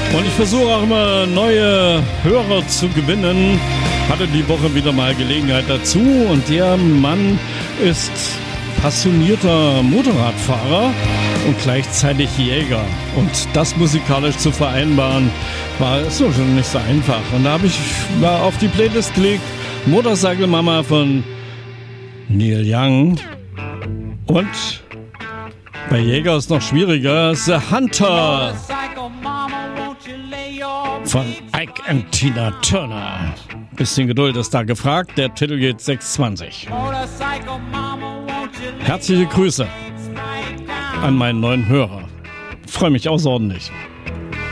Und ich versuche auch immer neue Hörer zu gewinnen. Hatte die Woche wieder mal Gelegenheit dazu. Und der Mann ist passionierter Motorradfahrer und gleichzeitig Jäger. Und das musikalisch zu vereinbaren, war so schon nicht so einfach. Und da habe ich mal auf die Playlist gelegt, Motorcycle Mama von Neil Young. Und bei Jäger ist noch schwieriger, The Hunter von Ike and Tina Turner. Bisschen Geduld ist da gefragt, der Titel geht 6:20. Herzliche Grüße an meinen neuen Hörer. Freue mich außerordentlich.